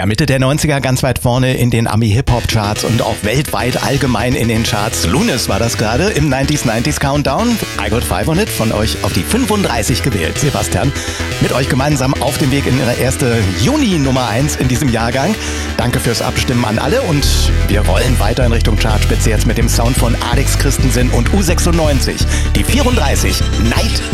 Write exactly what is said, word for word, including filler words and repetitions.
Ja, Mitte der neunziger ganz weit vorne in den Ami-Hip-Hop-Charts und auch weltweit allgemein in den Charts. Lunis war das gerade im neunziger neunziger Countdown. I Got Five on It, von euch auf die fünfunddreißig gewählt. Sebastian, mit euch gemeinsam auf dem Weg in ihre erste Juni-Nummer eins in diesem Jahrgang. Danke fürs Abstimmen an alle und wir rollen weiter in Richtung Chartspitze jetzt mit dem Sound von Alex Christensen und U sechsundneunzig. Die vierunddreißig, Night